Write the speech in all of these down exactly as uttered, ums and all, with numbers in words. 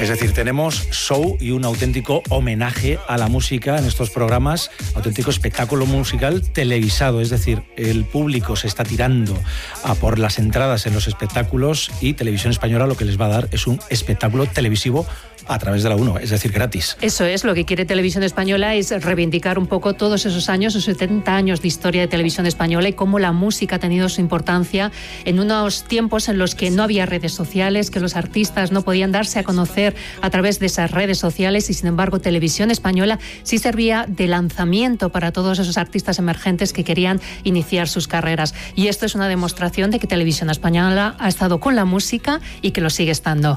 Es decir, tenemos show y un auténtico homenaje a la música en estos programas, auténtico espectáculo musical televisado. Es decir, el público se está tirando a por las entradas en los espectáculos y Televisión Española lo que les va a dar es un espectáculo televisivo a través de la uno, es decir, gratis. Eso es, lo que quiere Televisión Española es reivindicar un poco todos esos años, esos setenta años de historia de Televisión Española y cómo la música ha tenido su importancia en unos tiempos en los que no había redes sociales, que los artistas no podían darse a conocer a través de esas redes sociales y sin embargo Televisión Española sí servía de lanzamiento para todos esos artistas emergentes que querían iniciar sus carreras. Y esto es una demostración de que Televisión Española ha estado con la música y que lo sigue estando.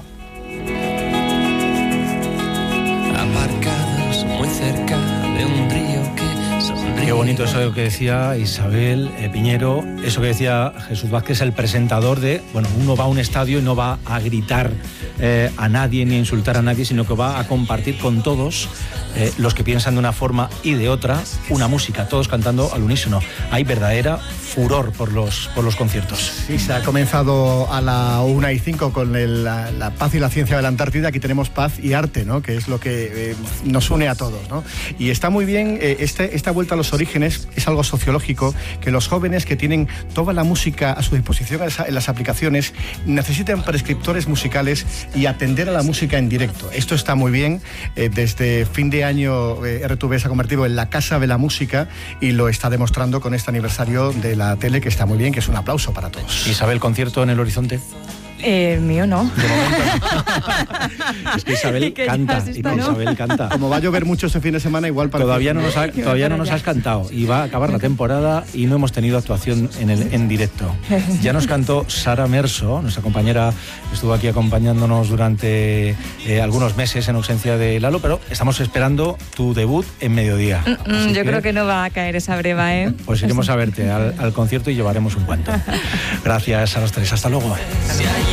Aparcados muy cerca de un río que sonríe. Qué bonito eso que decía Isabel eh, Piñero, eso que decía Jesús Vázquez, el presentador de, bueno, uno va a un estadio y no va a gritar eh, a nadie ni a insultar a nadie, sino que va a compartir con todos eh, los que piensan de una forma y de otra una música, todos cantando al unísono. Hay verdadera furor por los, por los conciertos. Sí, se ha comenzado a la una y cinco con el, la, la paz y la ciencia de la Antártida. Aquí tenemos paz y arte, ¿no? Que es lo que eh, nos une a todos, ¿no? Y está muy bien, eh, este, esta vuelta a los orígenes es algo sociológico, que los jóvenes que tienen toda la música a su disposición en las aplicaciones necesitan prescriptores musicales y atender a la música en directo. Esto está muy bien. Eh, desde fin de año eh, R T V se ha convertido en la casa de la música y lo está demostrando con este aniversario de la tele, que está muy bien, que es un aplauso para todos. Isabel, ¿concierto en el horizonte? Eh, mío no. De momento. Es que Isabel que canta. y no, Isabel canta. Como va a llover mucho este fin de semana, igual para todavía no nos ha, todavía no nos has cantado y va a acabar la temporada y no hemos tenido actuación en el en directo. Ya nos cantó Sara Merso, nuestra compañera, estuvo aquí acompañándonos durante eh, algunos meses en ausencia de Lalo, pero estamos esperando tu debut en Mediodía. Mm, mm, yo que, creo que no va a caer esa breva, ¿eh? Pues iremos a verte al, al concierto y llevaremos un cuento. Gracias a los tres. Hasta luego.